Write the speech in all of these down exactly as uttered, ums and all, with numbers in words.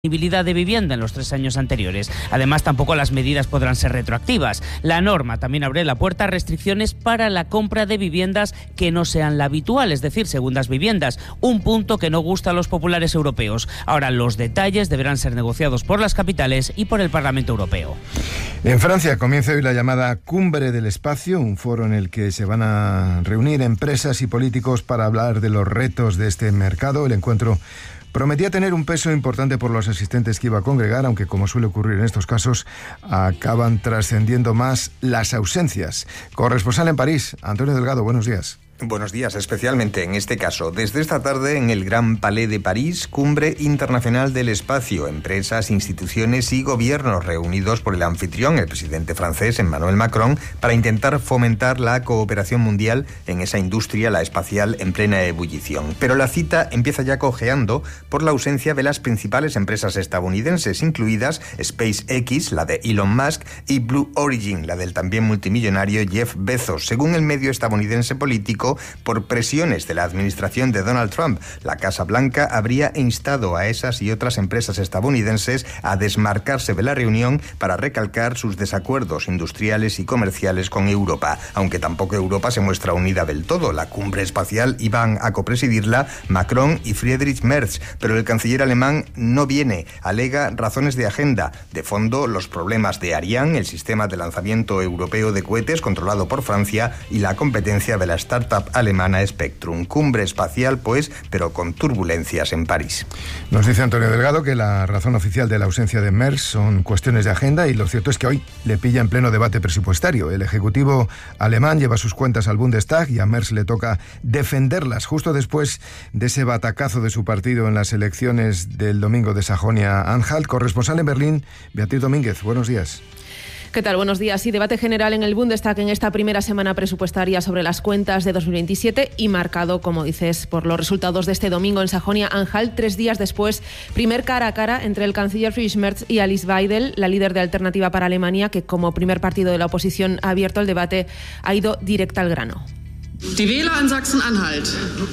disponibilidad de vivienda en los tres años anteriores. Además, tampoco las medidas podrán ser retroactivas. La norma también abre la puerta a restricciones para la compra de viviendas que no sean la habitual, es decir, segundas viviendas, un punto que no gusta a los populares europeos. Ahora, los detalles deberán ser negociados por las capitales y por el Parlamento Europeo. En Francia comienza hoy la llamada Cumbre del Espacio, un foro en el que se van a reunir empresas y políticos para hablar de los retos de este mercado. El encuentro prometía tener un peso importante por los asistentes que iba a congregar, aunque, como suele ocurrir en estos casos, acaban trascendiendo más las ausencias. Corresponsal en París, Antonio Delgado, buenos días. Buenos días, especialmente en este caso. Desde esta tarde en el Gran Palais de París, Cumbre Internacional del Espacio, empresas, instituciones y gobiernos reunidos por el anfitrión, el presidente francés Emmanuel Macron, para intentar fomentar la cooperación mundial en esa industria, la espacial, en plena ebullición. Pero la cita empieza ya cojeando por la ausencia de las principales empresas estadounidenses, incluidas SpaceX, la de Elon Musk, y Blue Origin, la del también multimillonario Jeff Bezos. Según el medio estadounidense Político, por presiones de la administración de Donald Trump, la Casa Blanca habría instado a esas y otras empresas estadounidenses a desmarcarse de la reunión para recalcar sus desacuerdos industriales y comerciales con Europa, aunque tampoco Europa se muestra unida del todo. La cumbre espacial iban a copresidirla Macron y Friedrich Merz, pero el canciller alemán no viene, alega razones de agenda. De fondo, los problemas de Ariane, el sistema de lanzamiento europeo de cohetes controlado por Francia, y la competencia de la startup alemana Spectrum. Cumbre espacial, pues, pero con turbulencias en París. Nos dice Antonio Delgado que la razón oficial de la ausencia de Merz son cuestiones de agenda, y lo cierto es que hoy le pilla en pleno debate presupuestario. El ejecutivo alemán lleva sus cuentas al Bundestag y a Merz le toca defenderlas justo después de ese batacazo de su partido en las elecciones del domingo de Sajonia-Anhalt. Corresponsal en Berlín, Beatriz Domínguez, buenos días. ¿Qué tal? Buenos días. Sí, debate general en el Bundestag en esta primera semana presupuestaria sobre las cuentas de dos mil veintisiete y marcado, como dices, por los resultados de este domingo en Sajonia-Anhalt. Tres días después, primer cara a cara entre el canciller Friedrich Merz y Alice Weidel, la líder de Alternativa para Alemania, que como primer partido de la oposición ha abierto el debate, ha ido directa al grano. Die Wähler en Sachsen-Anhalt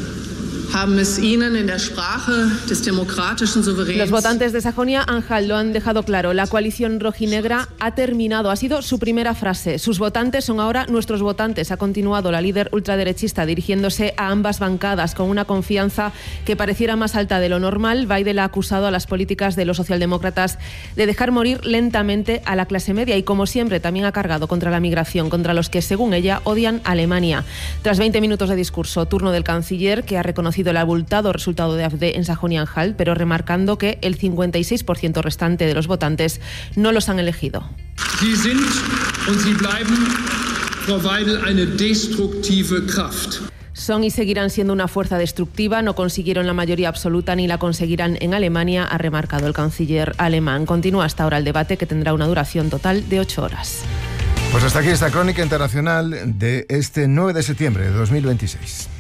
haben es ihnen in der Sprache des demokratischen Souveräns. Los votantes de Sajonia-Anhalt lo han dejado claro. La coalición rojinegra ha terminado. Ha sido su primera frase. Sus votantes son ahora nuestros votantes. Ha continuado la líder ultraderechista dirigiéndose a ambas bancadas con una confianza que pareciera más alta de lo normal. Weidel ha acusado a las políticas de los socialdemócratas de dejar morir lentamente a la clase media y, como siempre, también ha cargado contra la migración, contra los que, según ella, odian a Alemania. Tras veinte minutos de discurso, turno del canciller, que ha reconocido el abultado resultado de A F D en Sajonia-Anhalt, pero remarcando que el cincuenta y seis por ciento restante de los votantes no los han elegido. Sie sind und sie bleiben, Frau Weidel, eine destruktive Kraft. Son y seguirán siendo una fuerza destructiva, no consiguieron la mayoría absoluta ni la conseguirán en Alemania, ha remarcado el canciller alemán. Continúa hasta ahora el debate, que tendrá una duración total de ocho horas. Pues hasta aquí esta crónica internacional de este nueve de septiembre de dos mil veintiséis.